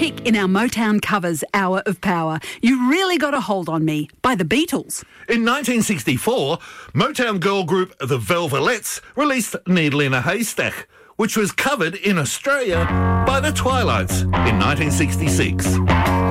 pick in our Motown Covers Hour of Power, You Really Got a Hold on Me by the Beatles. In 1964, Motown girl group The Velvelettes released Needle in a Haystack, which was covered in Australia by the Twilights in 1966.